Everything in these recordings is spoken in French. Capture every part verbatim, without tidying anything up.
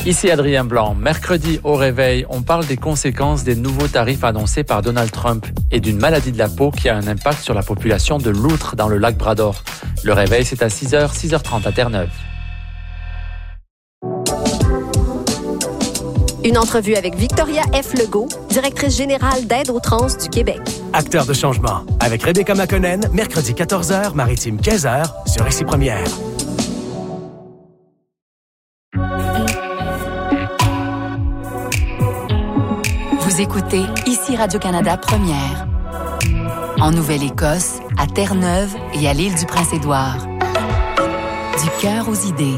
Ici Adrien Blanc. Mercredi au réveil, on parle des conséquences des nouveaux tarifs annoncés par Donald Trump et d'une maladie de la peau qui a un impact sur la population de loutres dans le lac Bras-d'Or. Le réveil, c'est à six heures, six heures trente à Terre-Neuve. Une entrevue avec Victoria F. Legault, directrice générale d'Aide aux trans du Québec. Acteur de changement, avec Rebecca McConnell, mercredi quatorze heures, maritime quinze heures, sur Récit Première. Vous écoutez ici Radio-Canada Première. En Nouvelle-Écosse, à Terre-Neuve et à l'île du Prince-Édouard. Du cœur aux idées.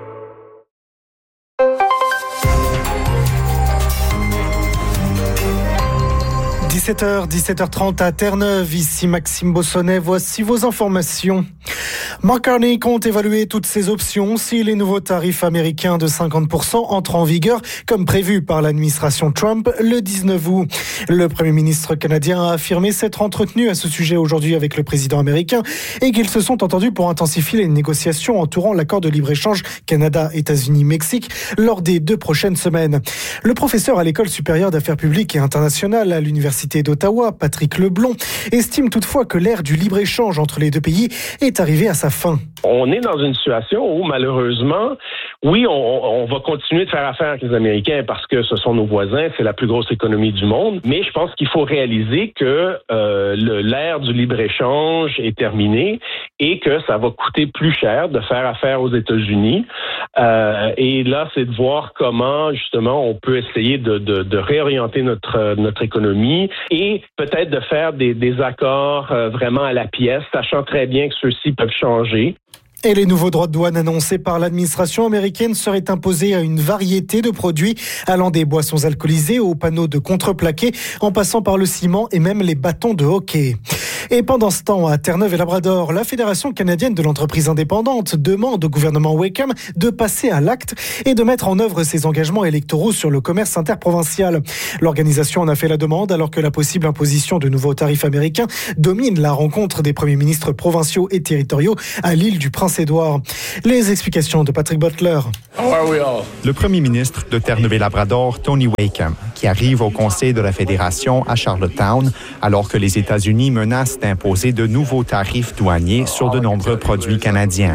dix-sept heures, dix-sept heures trente à Terre-Neuve, ici Maxime Bossonnet, voici vos informations. Mark Carney compte évaluer toutes ses options si les nouveaux tarifs américains de cinquante pour cent entrent en vigueur, comme prévu par l'administration Trump le dix-neuf août. Le Premier ministre canadien a affirmé s'être entretenu à ce sujet aujourd'hui avec le président américain et qu'ils se sont entendus pour intensifier les négociations entourant l'accord de libre-échange Canada-États-Unis-Mexique lors des deux prochaines semaines. Le professeur à l'École supérieure d'affaires publiques et internationales à l'Université d'Ottawa, Patrick Leblond, estime toutefois que l'ère du libre-échange entre les deux pays est arrivée à sa fin. On est dans une situation où, malheureusement, oui, on, on va continuer de faire affaire avec les Américains parce que ce sont nos voisins, c'est la plus grosse économie du monde, mais je pense qu'il faut réaliser que euh, le, l'ère du libre-échange est terminée et que ça va coûter plus cher de faire affaire aux États-Unis. Euh, et là, c'est de voir comment, justement, on peut essayer de, de, de réorienter notre, notre économie et peut-être de faire des, des accords euh, vraiment à la pièce, sachant très bien que ceux-ci peuvent changer. Et les nouveaux droits de douane annoncés par l'administration américaine seraient imposés à une variété de produits allant des boissons alcoolisées aux panneaux de contreplaqué en passant par le ciment et même les bâtons de hockey. Et pendant ce temps, à Terre-Neuve et Labrador, la Fédération canadienne de l'entreprise indépendante demande au gouvernement Wacom de passer à l'acte et de mettre en œuvre ses engagements électoraux sur le commerce interprovincial. L'organisation en a fait la demande alors que la possible imposition de nouveaux tarifs américains domine la rencontre des premiers ministres provinciaux et territoriaux à l'île du Prince-Édouard. Les explications de Patrick Butler. Le premier ministre de Terre-Neuve et Labrador, Tony Wacom, qui arrive au conseil de la Fédération à Charlottetown alors que les États-Unis menacent d'imposer de nouveaux tarifs douaniers sur de nombreux produits canadiens.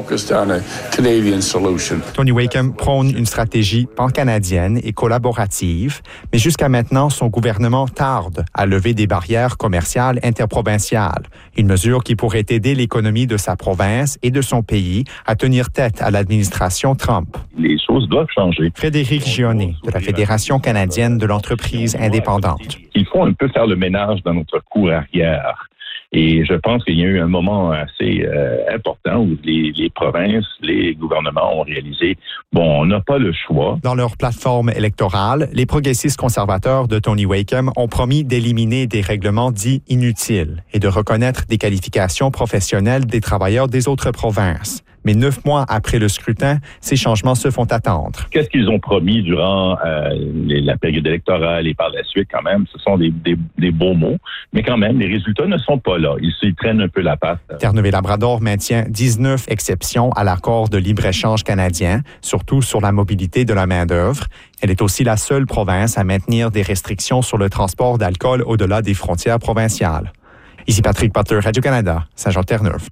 Tony Wacom prône une stratégie pan-canadienne et collaborative, mais jusqu'à maintenant, son gouvernement tarde à lever des barrières commerciales interprovinciales, une mesure qui pourrait aider l'économie de sa province et de son pays à tenir tête à l'administration Trump. Les choses doivent changer. Frédéric Gionnet, de la Fédération canadienne de l'entreprise indépendante. Il faut un peu faire le ménage dans notre cour arrière. Et je pense qu'il y a eu un moment assez euh, important où les, les provinces, les gouvernements ont réalisé, bon, on n'a pas le choix. Dans leur plateforme électorale, les progressistes conservateurs de Tony Wacom ont promis d'éliminer des règlements dits inutiles et de reconnaître des qualifications professionnelles des travailleurs des autres provinces. Mais neuf mois après le scrutin, ces changements se font attendre. Qu'est-ce qu'ils ont promis durant euh, les, la période électorale et par la suite, quand même? Ce sont des, des, des beaux mots, mais quand même, les résultats ne sont pas là. Ils s'y traînent un peu la patte. Terre-Neuve et Labrador maintient dix-neuf exceptions à l'accord de libre-échange canadien, surtout sur la mobilité de la main-d'œuvre. Elle est aussi la seule province à maintenir des restrictions sur le transport d'alcool au-delà des frontières provinciales. Ici Patrick Butler, Radio-Canada, Saint-Jean-Terre-Neuve.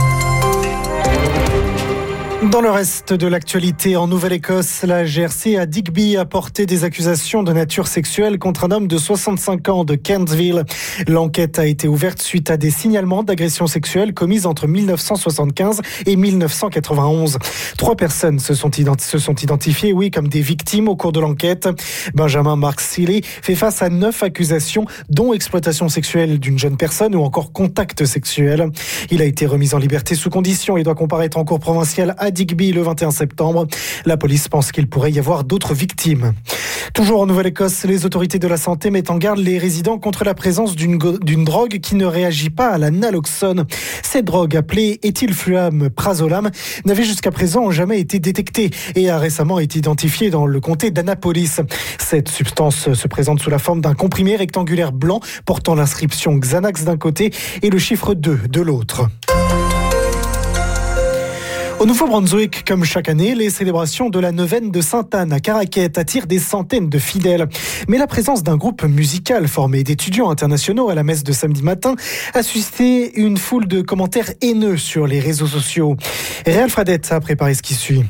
Dans le reste de l'actualité, en Nouvelle-Écosse, la G R C à Digby a porté des accusations de nature sexuelle contre un homme de soixante-cinq ans de Kentville. L'enquête a été ouverte suite à des signalements d'agressions sexuelles commises entre dix-neuf cent soixante-quinze et dix-neuf cent quatre-vingt-onze. Trois personnes se sont, ident- se sont identifiées, oui, comme des victimes au cours de l'enquête. Benjamin Mark Seeley fait face à neuf accusations, dont exploitation sexuelle d'une jeune personne ou encore contact sexuel. Il a été remis en liberté sous condition et doit comparaître en cour provinciale à Digby le vingt et un septembre. La police pense qu'il pourrait y avoir d'autres victimes. Toujours en Nouvelle-Écosse, les autorités de la santé mettent en garde les résidents contre la présence d'une, go- d'une drogue qui ne réagit pas à la naloxone. Cette drogue, appelée éthylfluam prazolam, n'avait jusqu'à présent jamais été détectée et a récemment été identifiée dans le comté d'Annapolis. Cette substance se présente sous la forme d'un comprimé rectangulaire blanc portant l'inscription Xanax d'un côté et le chiffre deux de l'autre. Au Nouveau-Brunswick, comme chaque année, les célébrations de la neuvaine de Sainte-Anne à Caraquet attirent des centaines de fidèles. Mais la présence d'un groupe musical formé d'étudiants internationaux à la messe de samedi matin a suscité une foule de commentaires haineux sur les réseaux sociaux. Réal Fradette a préparé ce qui suit.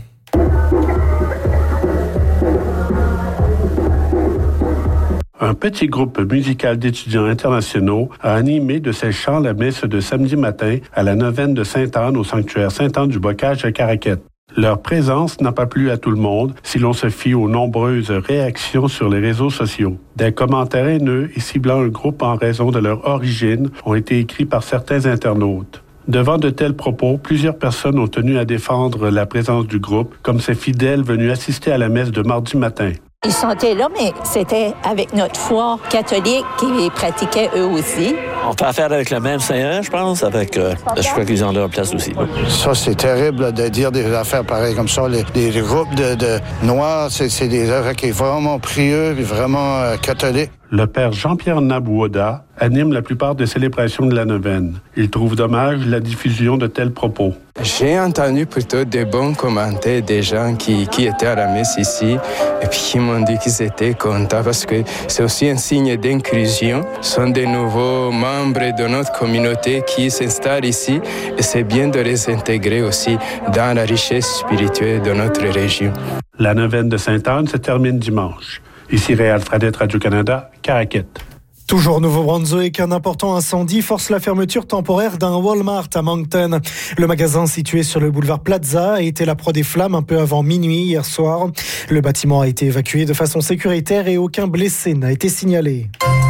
Un petit groupe musical d'étudiants internationaux a animé de ses chants la messe de samedi matin à la neuvaine de Sainte-Anne au sanctuaire Sainte-Anne-du-Bocage à Caraquet. Leur présence n'a pas plu à tout le monde si l'on se fie aux nombreuses réactions sur les réseaux sociaux. Des commentaires haineux et ciblant un groupe en raison de leur origine ont été écrits par certains internautes. Devant de tels propos, plusieurs personnes ont tenu à défendre la présence du groupe, comme ces fidèles venus assister à la messe de mardi matin. Ils chantaient là, mais c'était avec notre foi catholique qu'ils pratiquaient eux aussi. On fait affaire avec le même Seigneur, je pense, avec, euh, je crois qu'ils ont leur place aussi. Ça, c'est terrible de dire des affaires pareilles comme ça. Les, les groupes de, de noirs, c'est, c'est des affaires qui sont vraiment prieux et vraiment euh, catholiques. Le père Jean-Pierre Nabouoda anime la plupart des célébrations de la neuvaine. Il trouve dommage la diffusion de tels propos. J'ai entendu plutôt des bons commentaires des gens qui, qui étaient à la messe ici et puis qui m'ont dit qu'ils étaient contents parce que c'est aussi un signe d'inclusion. Ce sont des nouveaux membres de notre communauté qui s'installent ici et c'est bien de les intégrer aussi dans la richesse spirituelle de notre région. La neuvaine de Sainte-Anne se termine dimanche. Ici Réal Fradette, Radio-Canada, Caraquet. Toujours au Nouveau-Brunswick, un important incendie force la fermeture temporaire d'un Walmart à Moncton. Le magasin situé sur le boulevard Plaza a été la proie des flammes un peu avant minuit hier soir. Le bâtiment a été évacué de façon sécuritaire et aucun blessé n'a été signalé.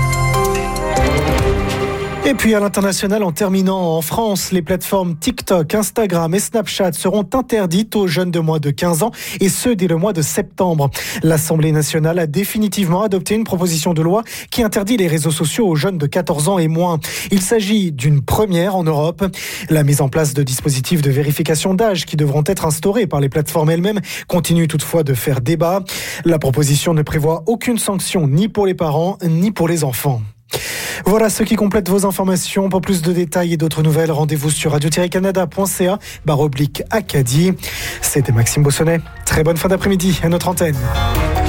Et puis à l'international, en terminant en France, les plateformes TikTok, Instagram et Snapchat seront interdites aux jeunes de moins de quinze ans et ceux dès le mois de septembre. L'Assemblée nationale a définitivement adopté une proposition de loi qui interdit les réseaux sociaux aux jeunes de quatorze ans et moins. Il s'agit d'une première en Europe. La mise en place de dispositifs de vérification d'âge qui devront être instaurés par les plateformes elles-mêmes continue toutefois de faire débat. La proposition ne prévoit aucune sanction ni pour les parents ni pour les enfants. Voilà ce qui complète vos informations. Pour plus de détails et d'autres nouvelles, rendez-vous sur radio tiret canada point c a barre oblique Acadie. C'était Maxime Bossonnet. Très bonne fin d'après-midi à notre antenne.